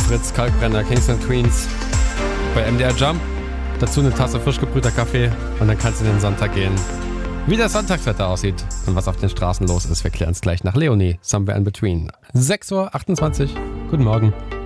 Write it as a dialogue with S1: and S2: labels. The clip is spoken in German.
S1: Fritz, Kalkbrenner, Kings and Queens. Bei MDR Jump. Dazu eine Tasse frisch gebrühter Kaffee und dann kannst du in den Sonntag gehen. Wie das Sonntagswetter aussieht und was auf den Straßen los ist, wir klären es gleich nach Leonie. Somewhere in Between. 6.28 Uhr. Guten Morgen.